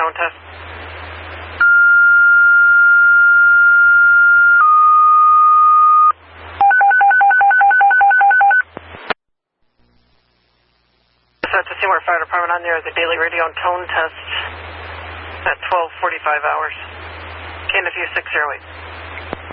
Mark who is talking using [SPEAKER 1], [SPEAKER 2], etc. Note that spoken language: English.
[SPEAKER 1] tone test. Set to Seymour Fire Department on there, the daily radio and tone test at 12:45 hours. KNFU 608.